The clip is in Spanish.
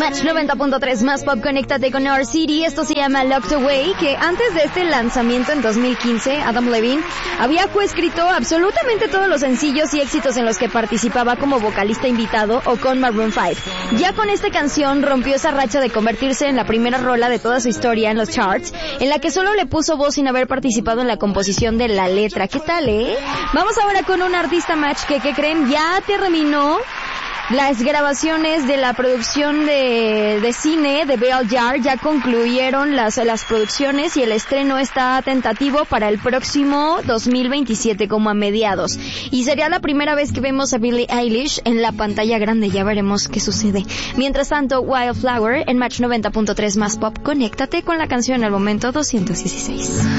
Match 90.3 más pop, conéctate con Our City. Esto se llama Locked Away, que antes de este lanzamiento en 2015, Adam Levine había coescrito absolutamente todos los sencillos y éxitos en los que participaba como vocalista invitado o con Maroon 5. Ya con esta canción rompió esa racha de convertirse en la primera rola de toda su historia en los charts, en la que solo le puso voz sin haber participado en la composición de la letra. ¿Qué tal, Vamos ahora con un artista Match que, ¿qué creen? Ya terminó las grabaciones de la producción de cine de Bell Jar. Ya concluyeron las producciones y el estreno está tentativo para el próximo 2027, como a mediados. Y sería la primera vez que vemos a Billie Eilish en la pantalla grande. Ya veremos qué sucede. Mientras tanto, Wildflower en Match 90.3 más pop. Conéctate con la canción al momento 216.